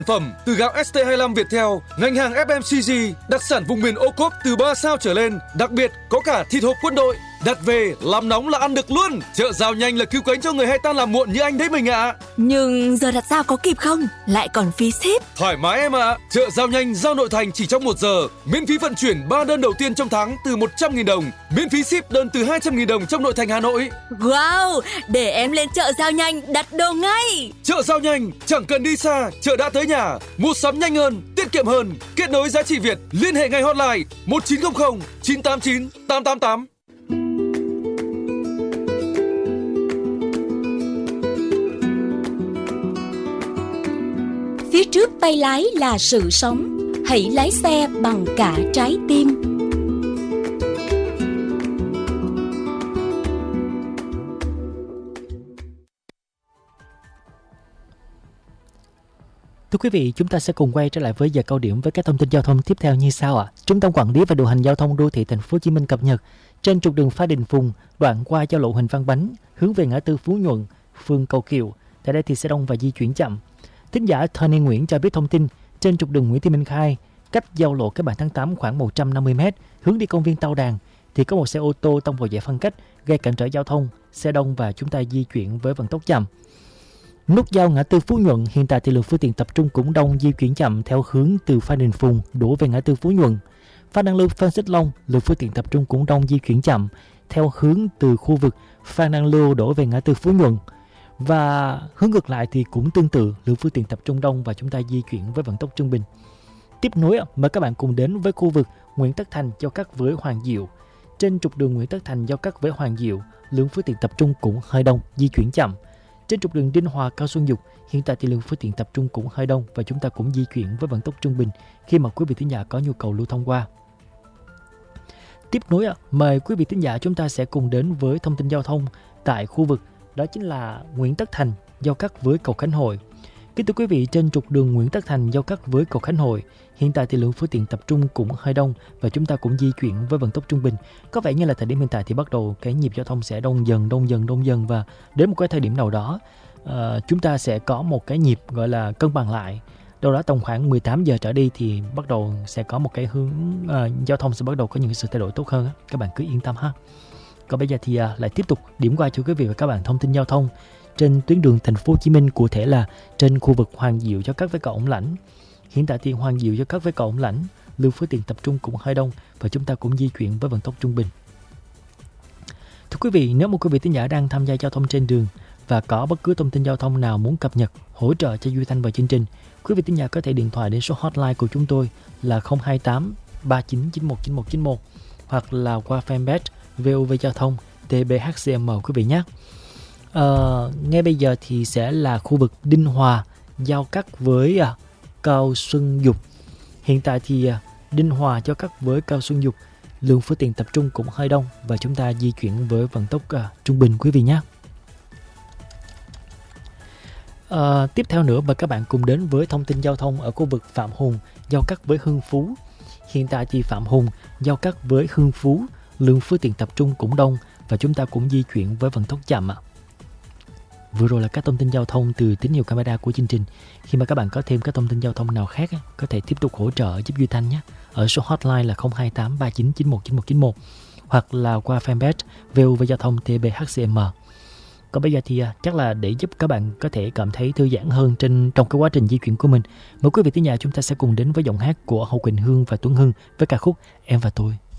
Phẩm từ gạo ST25 Viettel, ngành hàng FMCG, đặc sản vùng miền ô cốp từ 3 sao trở lên, đặc biệt có cả thịt hộp quân đội. Đặt về, làm nóng là ăn được luôn. Chợ giao nhanh là cứu cánh cho người hay tan làm muộn như anh đấy mình ạ. Nhưng giờ đặt giao có kịp không? Lại còn phí ship. Thoải mái em ạ. Chợ giao nhanh, giao nội thành chỉ trong 1 giờ. Miễn phí vận chuyển 3 đơn đầu tiên trong tháng từ 100.000 đồng. Miễn phí ship đơn từ 200.000 đồng trong nội thành Hà Nội. Wow, để em lên chợ giao nhanh đặt đồ ngay. Chợ giao nhanh, chẳng cần đi xa, chợ đã tới nhà. Mua sắm nhanh hơn, tiết kiệm hơn. Kết nối giá trị Việt, liên hệ ngay hotline 1900 989 888. Phía trước tay lái là sự sống, hãy lái xe bằng cả trái tim. Thưa quý vị, chúng ta sẽ cùng quay trở lại với giờ cao điểm với các thông tin giao thông tiếp theo như sau ạ. Trung tâm Quản lý và Điều hành Giao thông Đô thị Thành phố Hồ Chí Minh cập nhật trên trục đường Phan Đình Phùng, đoạn qua giao lộ Huỳnh Văn Bánh, hướng về ngã tư Phú Nhuận, phường Cầu Kiệu. Tại đây thì sẽ đông và di chuyển chậm. Thính giả Tony Nguyễn cho biết thông tin trên trục đường Nguyễn Thị Minh Khai, cách giao lộ Cách mạng tháng 8 khoảng 150 m, hướng đi công viên Tao Đàn thì có một xe ô tô tông vào giải phân cách gây cản trở giao thông, xe đông và chúng ta di chuyển với vận tốc chậm. Nút giao ngã tư Phú Nhuận, hiện tại thì lượng phương tiện tập trung cũng đông, di chuyển chậm theo hướng từ Phan Đình Phùng đổ về ngã tư Phú Nhuận. Phan Đăng Lưu, Phan Xích Long, lượng phương tiện tập trung cũng đông, di chuyển chậm theo hướng từ khu vực Phan Đăng Lưu đổ về ngã tư Phú Nhuận. Và hướng ngược lại thì cũng tương tự, lượng phương tiện tập trung đông và chúng ta di chuyển với vận tốc trung bình. Tiếp nối, mời các bạn cùng đến với khu vực Nguyễn Tất Thành giao cắt với Hoàng Diệu. Trên trục đường Nguyễn Tất Thành giao cắt với Hoàng Diệu, lượng phương tiện tập trung cũng hơi đông, di chuyển chậm. Trên trục đường Đinh Hòa, Cao Xuân Dục, hiện tại thì lượng phương tiện tập trung cũng hơi đông và chúng ta cũng di chuyển với vận tốc trung bình khi mà quý vị thính giả có nhu cầu lưu thông qua. Tiếp nối, mời quý vị thính giả chúng ta sẽ cùng đến với thông tin giao thông tại khu vực đó chính là Nguyễn Tất Thành giao cắt với cầu Khánh Hội. Kính thưa quý vị, trên trục đường Nguyễn Tất Thành giao cắt với cầu Khánh Hội, hiện tại thì lượng phương tiện tập trung cũng hơi đông và chúng ta cũng di chuyển với vận tốc trung bình. Có vẻ như là thời điểm hiện tại thì bắt đầu cái nhịp giao thông sẽ đông dần và đến một cái thời điểm nào đó chúng ta sẽ có một cái nhịp gọi là cân bằng lại. Đâu đó tầm khoảng 18 giờ trở đi thì bắt đầu sẽ có một cái hướng giao thông sẽ bắt đầu có những sự thay đổi tốt hơn. Các bạn cứ yên tâm ha. Còn bây giờ thì lại tiếp tục điểm qua cho quý vị và các bạn thông tin giao thông trên tuyến đường Thành phố Hồ Chí Minh, cụ thể là trên khu vực Hoàng Diệu giao cắt với cầu Ổng Lãnh. Hiện tại thì Hoàng Diệu giao cắt với cầu Ổng Lãnh, lượng phương tiện tập trung cũng hơi đông và chúng ta cũng di chuyển với vận tốc trung bình. Thưa quý vị, nếu một quý vị thính giả đang tham gia giao thông trên đường và có bất cứ thông tin giao thông nào muốn cập nhật, hỗ trợ cho Duy Thanh và chương trình, quý vị thính giả có thể điện thoại đến số hotline của chúng tôi là 028 3991 9191 hoặc là qua fanpage VOV Giao thông TBHCM quý vị nhé. Ngay bây giờ thì sẽ là khu vực Đinh Hòa giao cắt với Cao Xuân Dục. Hiện tại thì Đinh Hòa giao cắt với Cao Xuân Dục, lượng phương tiện tập trung cũng hơi đông và chúng ta di chuyển với vận tốc trung bình quý vị nhé. Tiếp theo nữa mời các bạn cùng đến với thông tin giao thông ở khu vực Phạm Hùng giao cắt với Hưng Phú. Hiện tại thì Phạm Hùng giao cắt với Hưng Phú, lượng phương tiện tập trung cũng đông và chúng ta cũng di chuyển với vận tốc chậm ạ. Vừa rồi là các thông tin giao thông từ tín hiệu camera của chương trình. Khi mà các bạn có thêm các thông tin giao thông nào khác có thể tiếp tục hỗ trợ giúp Duy Thanh nhé. Ở số hotline là 028 3991 9191 hoặc là qua fanpage VOV Giao thông TBHCM. Còn bây giờ thì chắc là để giúp các bạn có thể cảm thấy thư giãn hơn trong cái quá trình di chuyển của mình, mời quý vị thính giả chúng ta sẽ cùng đến với giọng hát của Hồ Quỳnh Hương và Tuấn Hưng với ca khúc Em và Tôi.